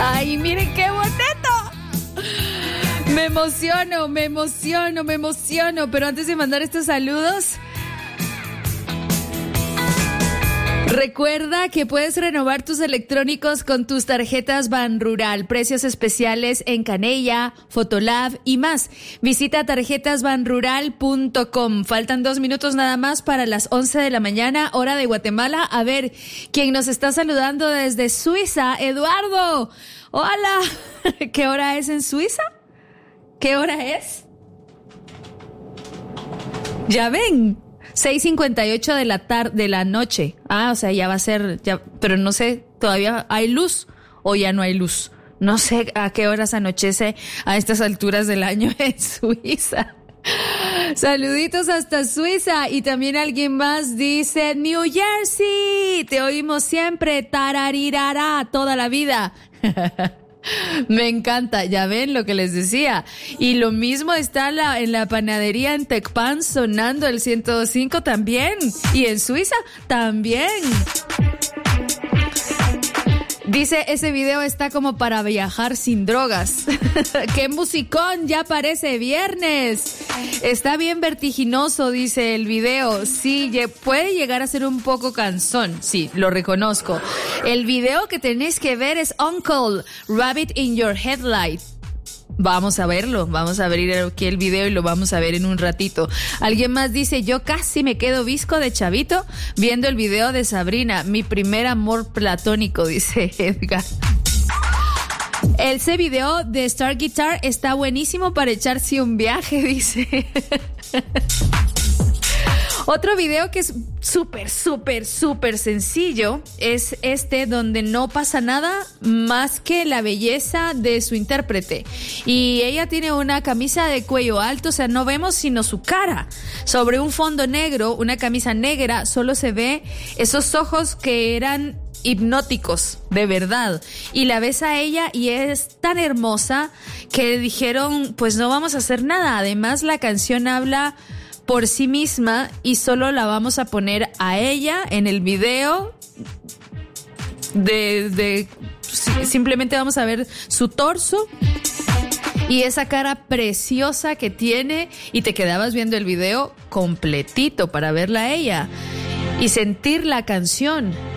Ay, miren qué bonito. Me emociono. Pero antes de mandar estos saludos, recuerda que puedes renovar tus electrónicos con tus tarjetas Banrural. Precios especiales en Canella, Fotolab y más. Visita tarjetasbanrural.com. Faltan 2 minutos nada más para las 11 de la mañana, hora de Guatemala. A ver, ¿quién nos está saludando desde Suiza? Eduardo. Hola. ¿Qué hora es en Suiza? ¿Qué hora es? Ya ven. 6:58 de la noche. O sea, ya va a ser, pero no sé, ¿todavía hay luz o ya no hay luz? No sé a qué horas anochece a estas alturas del año en Suiza. Saluditos hasta Suiza. Y también alguien más dice, New Jersey, te oímos siempre, tararirará, toda la vida. Me encanta, ya ven lo que les decía. Y lo mismo está en la panadería en Tecpan sonando el 105 también. Y en Suiza también. Dice, ese video está como para viajar sin drogas. ¡Qué musicón! Ya parece viernes. Está bien vertiginoso, dice el video. Sí, puede llegar a ser un poco cansón. Sí, lo reconozco. El video que tenéis que ver es Uncle, Rabbit in Your Headlight. Vamos a verlo, vamos a abrir aquí el video y lo vamos a ver en un ratito. Alguien más dice, yo casi me quedo visco de chavito viendo el video de Sabrina, mi primer amor platónico, dice Edgar. Ese video de Star Guitar está buenísimo para echarse un viaje, dice. Otro video que es súper sencillo es este, donde no pasa nada más que la belleza de su intérprete. Y ella tiene una camisa de cuello alto, o sea, no vemos sino su cara. Sobre un fondo negro, una camisa negra, solo se ve esos ojos que eran hipnóticos, de verdad. Y la ves a ella y es tan hermosa que dijeron, pues no vamos a hacer nada. Además, la canción habla por sí misma y solo la vamos a poner a ella en el video simplemente vamos a ver su torso y esa cara preciosa que tiene, y te quedabas viendo el video completito para verla a ella y sentir la canción.